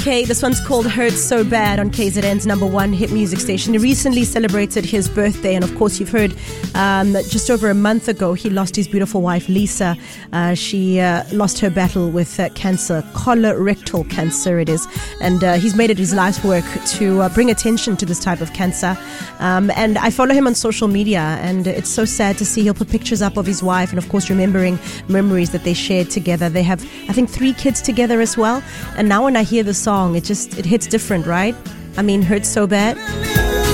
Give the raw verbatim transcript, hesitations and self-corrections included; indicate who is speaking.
Speaker 1: Okay, this one's called Hurt So Bad on K Z N's number one hit music station. He recently celebrated his birthday, and of course you've heard um, just over a month ago he lost his beautiful wife Lisa. Uh, she uh, lost her battle with uh, cancer, colorectal cancer it is, and uh, he's made it his life's work to uh, bring attention to this type of cancer. Um, and I follow him on social media, and it's so sad to see he'll put pictures up of his wife and of course remembering memories that they shared together. They have, I think, three kids together as well, and now when I hear the song, it just it hits different, right? I mean, Hurt So Bad.